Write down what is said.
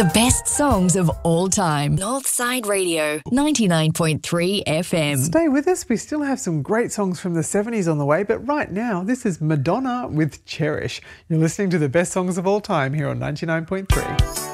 The best songs of all time. Northside Radio, 99.3 FM. Stay with us. We still have some great songs from the 70s on the way, but right now, this is Madonna with Cherish. You're listening to the best songs of all time here on 99.3.